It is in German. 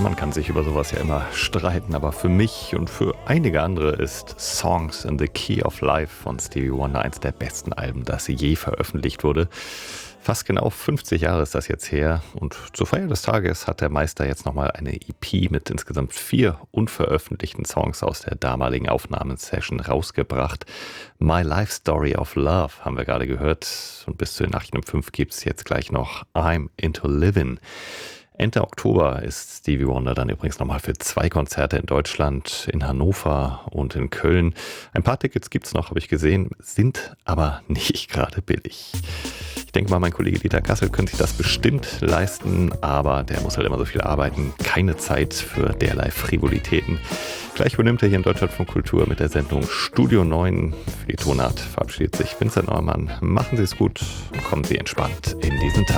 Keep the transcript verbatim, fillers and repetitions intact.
Man kann sich über sowas ja immer streiten, aber für mich und für einige andere ist Songs in the Key of Life von Stevie Wonder eins der besten Alben, das je veröffentlicht wurde. Fast genau fünfzig Jahre ist das jetzt her und zur Feier des Tages hat der Meister jetzt nochmal eine E P mit insgesamt vier unveröffentlichten Songs aus der damaligen Aufnahmesession rausgebracht. My Life Story of Love haben wir gerade gehört und bis zu den Nachrichten um fünf gibt es jetzt gleich noch I'm Into Livin'. Ende Oktober ist Stevie Wonder dann übrigens nochmal für zwei Konzerte in Deutschland, in Hannover und in Köln. Ein paar Tickets gibt es noch, habe ich gesehen, sind aber nicht gerade billig. Ich denke mal, mein Kollege Dieter Kassel könnte sich das bestimmt leisten, aber der muss halt immer so viel arbeiten. Keine Zeit für derlei Frivolitäten. Gleich übernimmt er hier in Deutschlandfunk Kultur mit der Sendung Studio neun. Für die Tonart verabschiedet sich Vincent Neumann. Machen Sie es gut und kommen Sie entspannt in diesen Tag.